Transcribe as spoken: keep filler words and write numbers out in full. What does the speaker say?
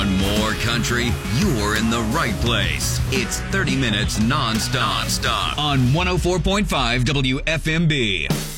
Want more country? You're in the right place. It's thirty minutes non-stop, non-stop on one oh four point five W F M B.